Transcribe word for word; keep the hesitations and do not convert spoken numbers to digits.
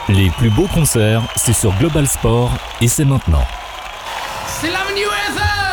Les plus beaux concerts, c'est sur Global Sport et c'est maintenant. C'est la U S A